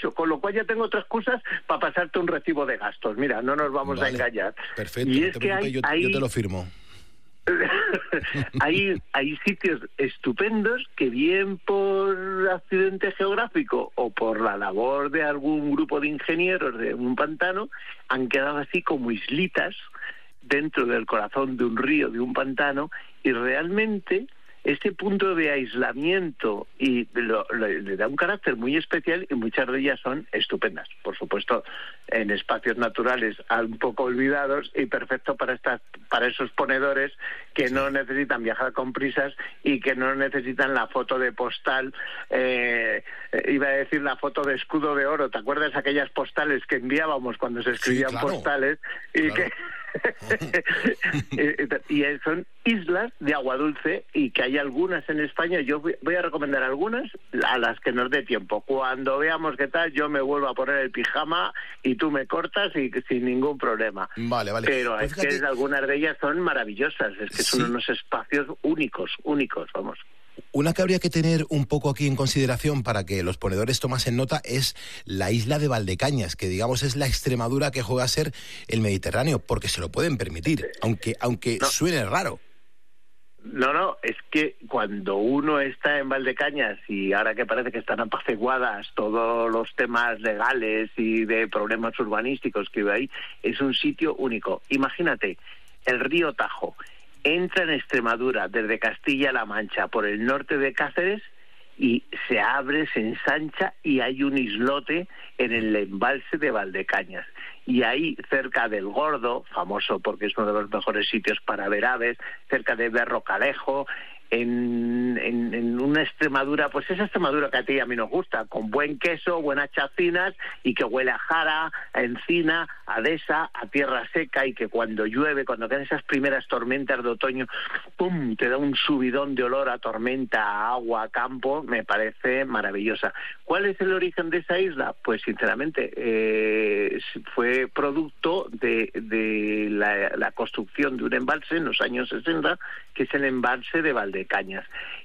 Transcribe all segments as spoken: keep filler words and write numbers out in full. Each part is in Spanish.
hecho, con lo cual ya tengo otras excusas para pasarte un recibo de gastos. Mira, no nos vamos vale, a engañar. Perfecto, y no es te que preocupes, hay, yo, hay... yo te lo firmo. hay, hay sitios estupendos que bien por accidente geográfico o por la labor de algún grupo de ingenieros de un pantano han quedado así como islitas dentro del corazón de un río, de un pantano, y realmente este punto de aislamiento y lo, lo, le da un carácter muy especial, y muchas de ellas son estupendas. Por supuesto, en espacios naturales un poco olvidados y perfecto para estas, para esos ponedores que no necesitan viajar con prisas y que no necesitan la foto de postal, eh, iba a decir la foto de escudo de oro. ¿Te acuerdas aquellas postales que enviábamos cuando se escribían sí, claro. postales? Y claro. que y son islas de agua dulce, y que hay algunas en España. Yo voy a recomendar algunas a las que nos dé tiempo. Cuando veamos qué tal, yo me vuelvo a poner el pijama y tú me cortas y sin ningún problema. Vale, vale. Pero pues es fíjate... que algunas de ellas son maravillosas. Es que son sí. unos espacios únicos, únicos, vamos. Una que habría que tener un poco aquí en consideración para que los ponedores tomasen nota es la isla de Valdecañas, que digamos es la Extremadura que juega a ser el Mediterráneo, porque se lo pueden permitir, aunque aunque no. suene raro. No, no, es que cuando uno está en Valdecañas, y ahora que parece que están apaciguadas todos los temas legales y de problemas urbanísticos que hay ahí, es un sitio único. Imagínate, el río Tajo entra en Extremadura desde Castilla-La Mancha por el norte de Cáceres y se abre, se ensancha, y hay un islote en el embalse de Valdecañas. Y ahí, cerca del Gordo, famoso porque es uno de los mejores sitios para ver aves, cerca de Berrocalejo, en, en, en una Extremadura, pues esa Extremadura que a ti y a mí nos gusta, con buen queso, buenas chacinas, y que huele a jara, a encina, a dehesa, a tierra seca, y que cuando llueve, cuando caen esas primeras tormentas de otoño, ¡pum!, te da un subidón de olor a tormenta, a agua, a campo. Me parece maravillosa. ¿Cuál es el origen de esa isla? Pues sinceramente eh, fue producto de, de la, la construcción de un embalse en los años sesenta, que es el embalse de Valdecañas.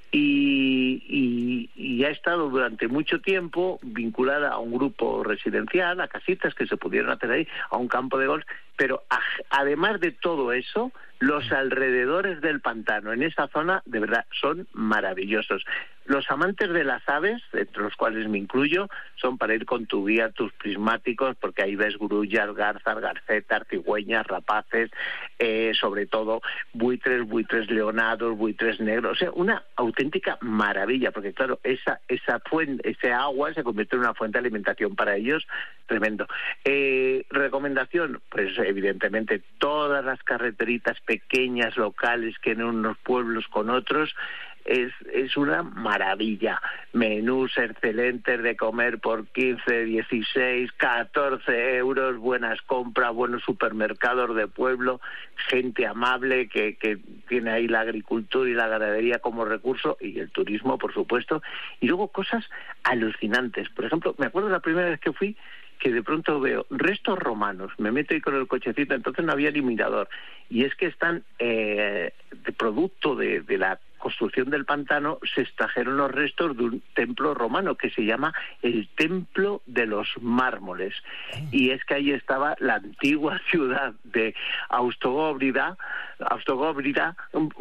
Y, y, y ha estado durante mucho tiempo vinculada a un grupo residencial, a casitas que se pudieron hacer ahí, a un campo de golf, pero a, además de todo eso, los alrededores del pantano en esa zona de verdad son maravillosos. Los amantes de las aves, entre los cuales me incluyo, son para ir con tu guía, tus prismáticos, porque ahí ves grullas, garzas, garcetas, cigüeñas, rapaces, eh, sobre todo buitres, buitres leonados, buitres negros, o sea, una auténtica maravilla, porque claro, esa esa fuente, ese agua se convierte en una fuente de alimentación para ellos, tremendo. Eh, recomendación, pues evidentemente todas las carreteritas pequeñas, locales, que en unos pueblos con otros, Es, es una maravilla. Menús excelentes de comer por quince, dieciséis, catorce euros, buenas compras, buenos supermercados de pueblo, gente amable que, que tiene ahí la agricultura y la ganadería como recurso, y el turismo, por supuesto, y luego cosas alucinantes. Por ejemplo, me acuerdo la primera vez que fui, que de pronto veo restos romanos, me meto ahí con el cochecito, entonces no había ni mirador, y es que están eh, de producto de, de la construcción del pantano, se extrajeron los restos de un templo romano que se llama el Templo de los Mármoles, y es que ahí estaba la antigua ciudad de Austogóbrida, Austogóbrida,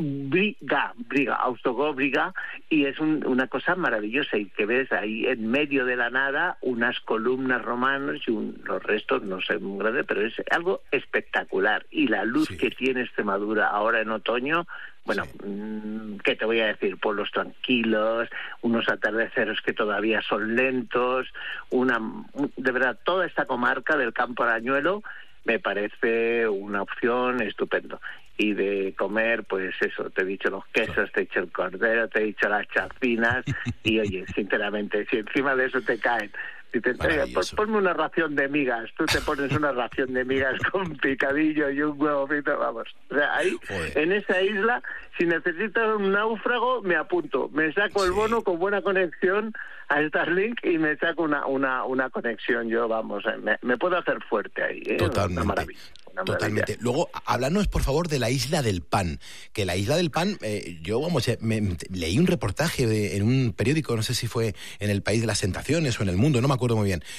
Briga, Briga, Austogóbriga, y es un, una cosa maravillosa, y que ves ahí en medio de la nada unas columnas romanas y un, los restos, no sé muy grandes, pero es algo espectacular, y la luz sí. que tiene Extremadura ahora en otoño, bueno, sí. ¿qué te voy a decir? Pueblos tranquilos, unos atardeceres que todavía son lentos, una de verdad, toda esta comarca del Campo Arañuelo me parece una opción estupendo. Y de comer, pues eso, te he dicho los quesos, te he dicho el cordero, te he dicho las chacinas, y oye, sinceramente, si encima de eso te caen, si te entregan, pues ponme una ración de migas, tú te pones una ración de migas con picadillo y un huevo frito, vamos. O sea, ahí, Joder. en esa isla, si necesitas un náufrago, me apunto, me saco el sí. bono con buena conexión a Starlink y me saco una una una conexión, yo, vamos, me, me puedo hacer fuerte ahí, ¿eh? Totalmente. Una maravilla. Totalmente. Luego, háblanos, por favor, de la Isla del Pan. Que la Isla del Pan, eh, yo, vamos, eh, me, me, leí un reportaje de, en un periódico, no sé si fue en El País de las Tentaciones o en El Mundo, no me acuerdo muy bien,